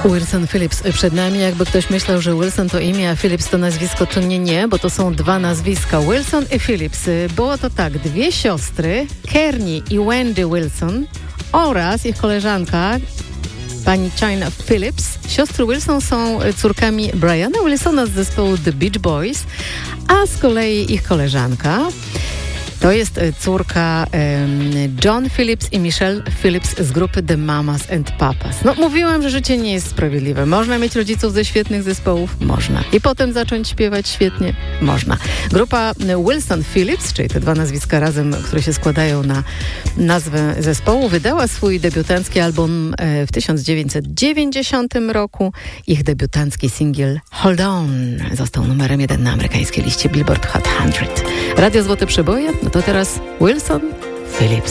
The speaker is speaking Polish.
Wilson Phillips przed nami. Jakby ktoś myślał, że Wilson to imię, a Phillips to nazwisko, to nie, bo to są dwa nazwiska. Wilson i Phillips. Było to tak, dwie siostry, Kearney i Wendy Wilson oraz ich koleżanka, pani Chynna Phillips. Siostry Wilson są córkami Briana Wilsona z zespołu The Beach Boys, a z kolei ich koleżanka to jest córka John Phillips i Michelle Phillips z grupy The Mamas and Papas. No, mówiłam, że życie nie jest sprawiedliwe. Można mieć rodziców ze świetnych zespołów? Można. I potem zacząć śpiewać świetnie? Można. Grupa Wilson Phillips, czyli te dwa nazwiska razem, które się składają na nazwę zespołu, wydała swój debiutancki album w 1990 roku. Ich debiutancki singiel Hold On został numerem 1 na amerykańskiej liście Billboard Hot 100. Radio Złote Przeboje, no to teraz Wilson Phillips.